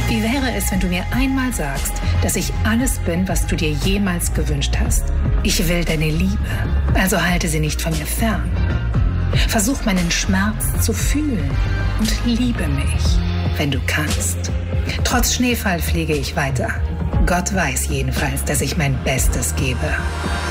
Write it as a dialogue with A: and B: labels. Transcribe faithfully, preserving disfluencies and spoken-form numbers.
A: Wie wäre es, wenn du mir einmal sagst, dass ich alles bin, was du dir jemals gewünscht hast? Ich will deine Liebe, also halte sie nicht von mir fern. Versuch meinen Schmerz zu fühlen und liebe mich, wenn du kannst. Trotz Schneefall fliege ich weiter. Gott weiß jedenfalls, dass ich mein Bestes gebe.